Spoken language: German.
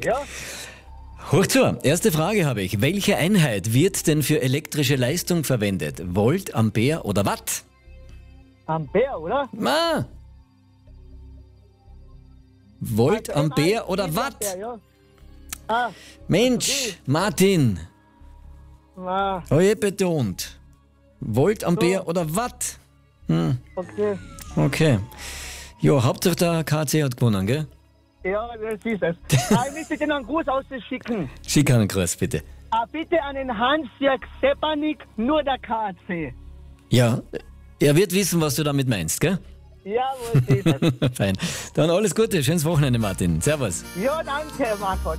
Ja, Hoch zu, erste Frage habe ich. Welche Einheit wird denn für elektrische Leistung verwendet? Volt, Ampere oder Watt? Ampere, oder? Ma! Volt, Ampere oder Ampere, Watt? ja. Ah, Mensch, Martin, ah, oje betont. Volt, Ampere oder Watt? okay. Okay. Jo, Hauptsache der KC hat gewonnen, gell? Ja, das ist es. Ich möchte dir noch einen Gruß ausschicken. Schick einen Gruß, bitte. Bitte an den Hans-Jörg Sepanik, nur der KC. Ja, er wird wissen, was du damit meinst, gell? Jawohl, das ist es. Fein. Dann alles Gute, schönes Wochenende, Martin. Servus. Ja, danke, Marco.